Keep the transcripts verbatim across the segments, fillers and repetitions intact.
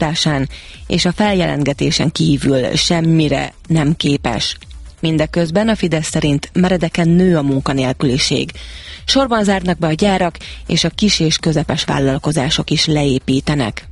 választásán, és a feljelentgetésen kívül semmire nem képes. Mindeközben a Fidesz szerint meredeken nő a munkanélküliség. Sorban zárnak be a gyárak, és a kis és közepes vállalkozások is leépítenek.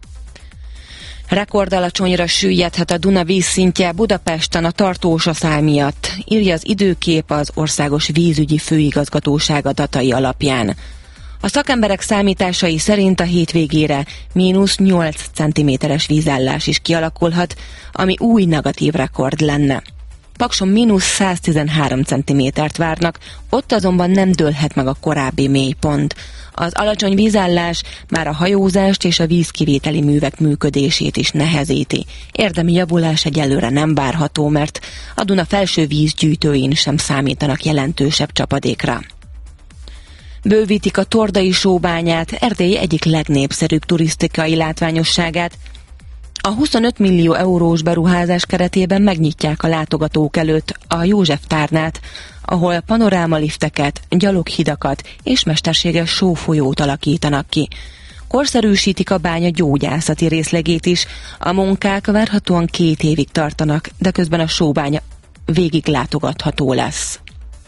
Rekordalacsonyra süllyedhet a Duna vízszintje Budapesten a tartós aszály miatt, írja az Időkép az Országos Vízügyi Főigazgatóság adatai alapján. A szakemberek számításai szerint a hétvégére mínusz nyolc centiméteres vízállás is kialakulhat, ami új negatív rekord lenne. Pakson mínusz száztizenhárom centimétert várnak, ott azonban nem dőlhet meg a korábbi mélypont. Az alacsony vízállás már a hajózást és a vízkivételi művek működését is nehezíti. Érdemi javulás egyelőre nem várható, mert a Duna felső vízgyűjtőin sem számítanak jelentősebb csapadékra. Bővítik a Tordai sóbányát, Erdély egyik legnépszerűbb turisztikai látványosságát. A huszonöt millió eurós beruházás keretében megnyitják a látogatók előtt a József tárnát, ahol panorámalifteket, gyaloghidakat és mesterséges sófolyót alakítanak ki. Korszerűsítik a bánya gyógyászati részlegét is, a munkák várhatóan két évig tartanak, de közben a sóbánya végig látogatható lesz.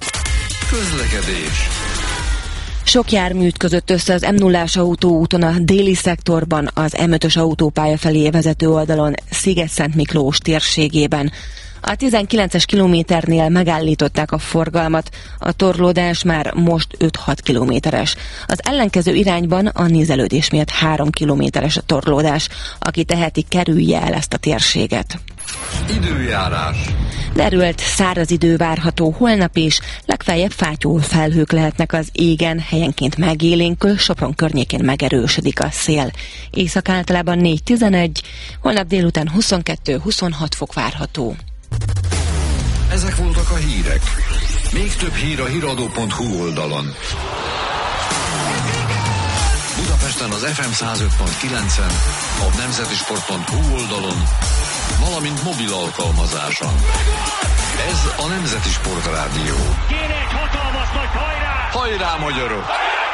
Közlekedés. Sok jármű ütközött össze az M nullás autóúton a déli szektorban, az M ötös autópálya felé vezető oldalon, Sziget-Szent Miklós térségében. A tizenkilences kilométernél megállították a forgalmat, a torlódás már most öt-hat kilométeres. Az ellenkező irányban a nézelődés miatt három kilométeres a torlódás. Aki teheti, kerülje el ezt a térséget. Időjárás. Derült, száraz idő várható holnap is, legfeljebb fátyol felhők lehetnek az égen, helyenként megélénkül, Sopron környékén megerősödik a szél. Észak általában négy-tizenegy, holnap délután huszonkettő-huszonhat fok várható. Ezek voltak a hírek. Még több hír a híradó pont hu oldalon. Budapesten az ef em száz öt pont kilencen, a nemzetisport pont hu oldalon, valamint mobil alkalmazáson. Ez a Nemzeti Sport Rádió. Kéne egy hatalmas nagy hajrá! Hajrá, magyarok!